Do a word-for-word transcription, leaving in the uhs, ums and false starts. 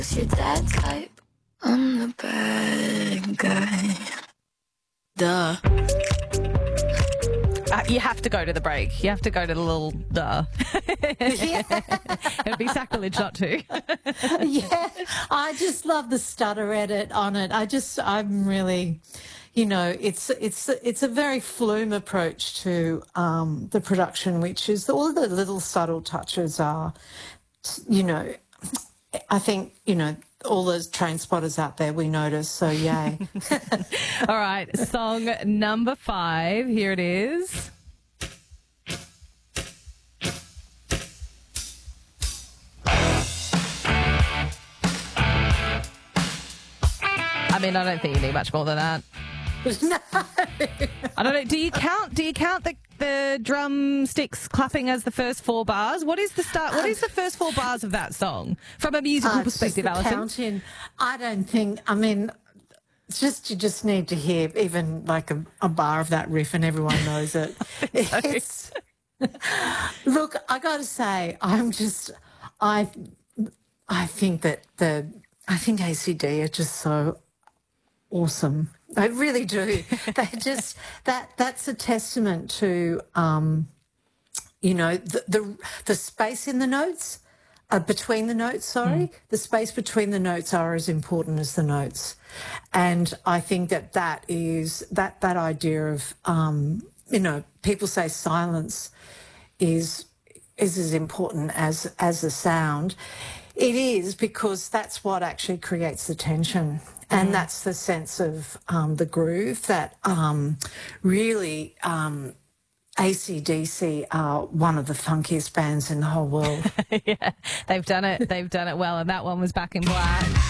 It's your dad type. I'm the bad guy. Duh. Uh, you have to go to the break. You have to go to the little duh. It would be sacrilege not to. Yeah, I just love the stutter edit on it. I just, I'm really, you know, it's it's it's a very Flume approach to um, the production, which is all the little subtle touches are, you know, I think, you know, all those train spotters out there, we notice, so yay. All right, song number five. Here it is. I mean, I don't think you need much more than that. No. I don't know. Do you count? Do you count the the drumsticks clapping as the first four bars? What is the start? What is the first four bars of that song from a musical Uh, it's just perspective, the Alison? count-in. I don't think, I mean, it's just, you just need to hear even like a, a bar of that riff and everyone knows it. It's, look, I got to say, I'm just, I, I think that the, I think A C D are just so awesome. I really do. They just, that, that's a testament to, um, you know, the, the, the space in the notes. Uh, between the notes, sorry. Mm. The space between the notes are as important as the notes. And I think that that is, that, that idea of, um, you know, people say silence is, is as important as, as the sound. It is, because that's what actually creates the tension. And mm. that's the sense of um, the groove that um, really... Um, A C D C are one of the funkiest bands in the whole world. Yeah, they've done it. They've done it well, and that one was Back in Black.